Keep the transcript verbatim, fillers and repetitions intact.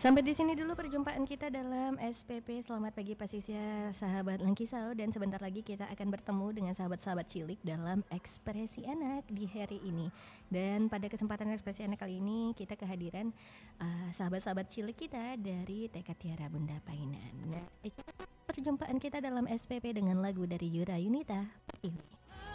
Sampai di sini dulu perjumpaan kita dalam S P P. Selamat pagi Pasisya, sahabat Langkisau, dan sebentar lagi kita akan bertemu dengan sahabat-sahabat cilik dalam Ekspresi Anak di hari ini. Dan pada kesempatan Ekspresi Anak kali ini kita kehadiran uh, sahabat-sahabat cilik kita dari T K Tiara Bunda Painan. Nah, perjumpaan kita dalam S P P dengan lagu dari Yura Yunita, Pertiwi.